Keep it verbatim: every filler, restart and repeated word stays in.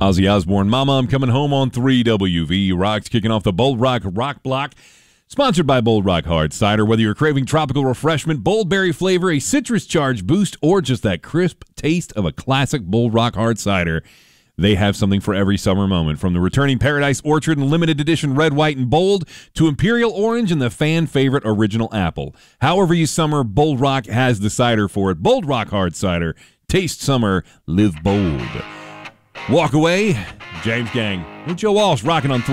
Ozzy Osbourne, Mama, I'm Coming Home on three W V. Rocks kicking off the Bold Rock Rock Block. Sponsored by Bold Rock Hard Cider. Whether you're craving tropical refreshment, bold berry flavor, a citrus charge boost, or just that crisp taste of a classic Bold Rock Hard Cider, they have something for every summer moment. From the returning Paradise Orchard and limited edition Red, White, and Bold to Imperial Orange and the fan favorite Original Apple. However you summer, Bold Rock has the cider for it. Bold Rock Hard Cider. Taste summer, live bold. Walk away, James Gang. With Joe Walsh rocking on